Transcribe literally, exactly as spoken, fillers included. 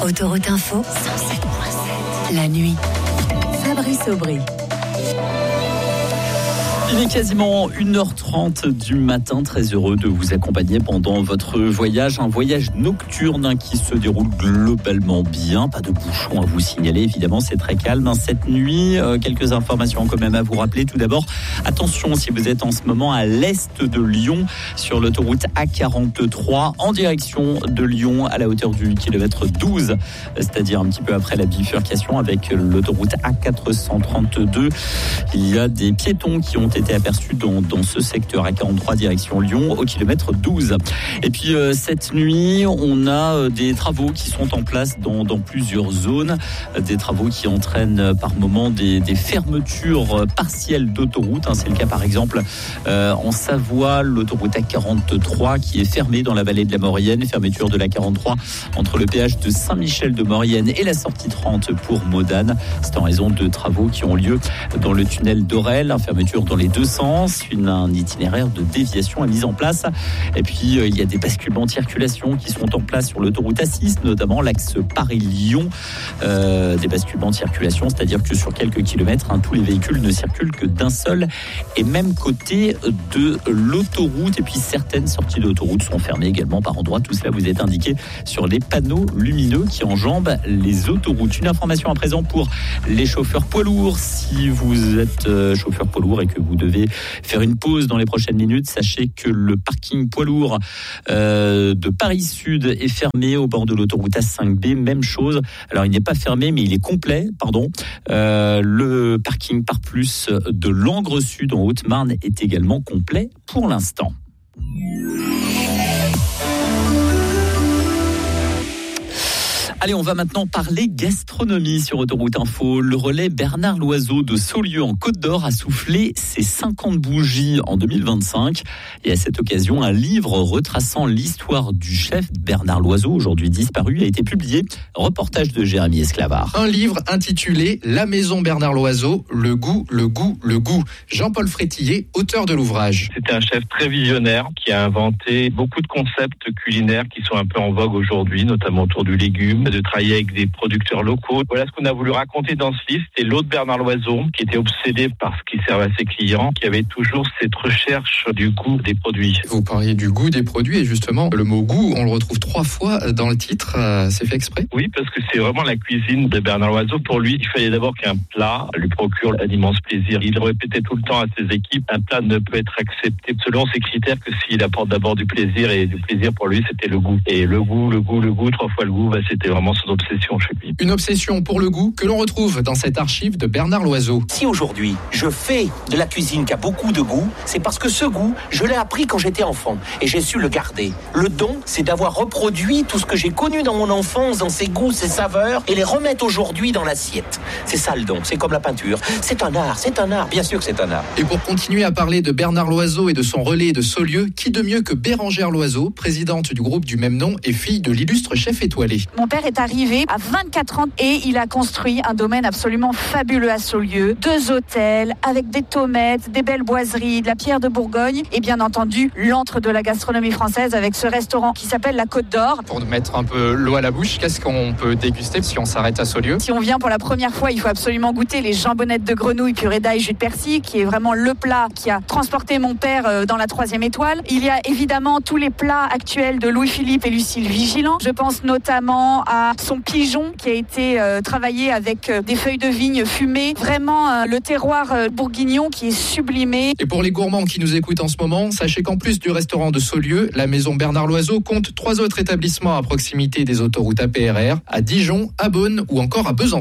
Autoroute Info, cent sept virgule sept. La nuit. Fabrice Aubry. Il est quasiment une heure trente du matin, très heureux de vous accompagner pendant votre voyage, un voyage nocturne qui se déroule globalement bien, pas de bouchons à vous signaler, évidemment c'est très calme cette nuit. Euh, quelques informations quand même à vous rappeler. Tout d'abord, attention si vous êtes en ce moment à l'est de Lyon, sur l'autoroute A quarante-trois, en direction de Lyon, à la hauteur du kilomètre douze, c'est-à-dire un petit peu après la bifurcation avec l'autoroute A quatre cent trente-deux. Il y a des piétons qui ont été aperçus dans, dans ce secteur A quarante-trois direction Lyon au kilomètre douze. Et puis euh, cette nuit, on a euh, des travaux qui sont en place dans, dans plusieurs zones, euh, des travaux qui entraînent euh, par moment des, des fermetures euh, partielles d'autoroutes. Hein. C'est le cas par exemple euh, en Savoie, l'autoroute A quarante-trois qui est fermée dans la vallée de la Maurienne, fermeture de l'A quarante-trois entre le péage de Saint-Michel de Maurienne et la sortie trente pour Modane. C'est en raison de travaux qui ont lieu dans le tunnel d'Orel, fermeture dans les deux sens, une, un itinéraire de déviation est mis en place. Et puis euh, il y a des basculements de circulation qui sont en place sur l'autoroute A six, notamment l'axe Paris-Lyon, euh, des basculements de circulation, c'est-à-dire que sur quelques kilomètres, hein, tous les véhicules ne circulent que d'un seul et même côté de l'autoroute. Et puis certaines sorties d'autoroute sont fermées également par endroits. Tout cela vous est indiqué sur les panneaux lumineux qui enjambent les autoroutes. Une information à présent pour les chauffeurs poids lourds. Si vous êtes euh, chauffeur poids lourd et que vous devez faire une pause dans les prochaines minutes, sachez que le parking poids lourd euh, de Paris Sud est fermé au bord de l'autoroute A cinq B. Même chose. Alors il n'est pas fermé, mais il est complet. Pardon. Euh, le parking Par Plus de Langres Sud en Haute-Marne est également complet pour l'instant. Allez, on va maintenant parler gastronomie sur Autoroute Info. Le relais Bernard Loiseau de Saulieu en Côte d'Or a soufflé ses cinquante bougies en deux mille vingt-cinq. Et à cette occasion, un livre retraçant l'histoire du chef Bernard Loiseau, aujourd'hui disparu, a été publié. Reportage de Jérémy Esclavard. Un livre intitulé La Maison Bernard Loiseau, le goût, le goût, le goût. Jean-Paul Frétillet, auteur de l'ouvrage. C'était un chef très visionnaire qui a inventé beaucoup de concepts culinaires qui sont un peu en vogue aujourd'hui, notamment autour du légume, de travailler avec des producteurs locaux. Voilà ce qu'on a voulu raconter dans ce livre. C'est l'autre Bernard Loiseau qui était obsédé par ce qu'il servait à ses clients, qui avait toujours cette recherche du goût des produits. Vous parliez du goût des produits et justement, le mot goût, on le retrouve trois fois dans le titre. Euh, c'est fait exprès ? Oui, parce que c'est vraiment la cuisine de Bernard Loiseau. Pour lui, il fallait d'abord qu'un plat lui procure un immense plaisir. Il répétait tout le temps à ses équipes, un plat ne peut être accepté selon ses critères que s'il apporte d'abord du plaisir, et du plaisir pour lui, c'était le goût. Et le goût, le goût, le goût, trois fois le goût, bah, c'était vraiment son obsession chez lui. Une obsession pour le goût que l'on retrouve dans cette archive de Bernard Loiseau. Si aujourd'hui je fais de la cuisine qui a beaucoup de goût, c'est parce que ce goût, je l'ai appris quand j'étais enfant et j'ai su le garder. Le don, c'est d'avoir reproduit tout ce que j'ai connu dans mon enfance, dans ses goûts, ses saveurs, et les remettre aujourd'hui dans l'assiette. C'est ça le don, c'est comme la peinture. C'est un art, c'est un art, bien sûr que c'est un art. Et pour continuer à parler de Bernard Loiseau et de son relais de Saulieu, qui de mieux que Bérangère Loiseau, présidente du groupe du même nom et fille de l'illustre chef étoilé. Mon père est arrivé à vingt-quatre ans et il a construit un domaine absolument fabuleux à Saulieu. Deux hôtels avec des tomates, des belles boiseries, de la pierre de Bourgogne et bien entendu l'antre de la gastronomie française avec ce restaurant qui s'appelle la Côte d'Or. Pour mettre un peu l'eau à la bouche, qu'est-ce qu'on peut déguster si on s'arrête à Saulieu ? Si on vient pour la première fois, il faut absolument goûter les jambonnettes de grenouille purée d'ail jus de persil, qui est vraiment le plat qui a transporté mon père dans la troisième étoile. Il y a évidemment tous les plats actuels de Louis-Philippe et Lucille Vigilant. Je pense notamment à son pigeon qui a été euh, travaillé avec euh, des feuilles de vigne fumées. Vraiment euh, le terroir euh, bourguignon qui est sublimé. Et pour les gourmands qui nous écoutent en ce moment, sachez qu'en plus du restaurant de Saulieu, la maison Bernard Loiseau compte trois autres établissements à proximité des autoroutes A P R R, à Dijon, à Beaune ou encore à Besançon.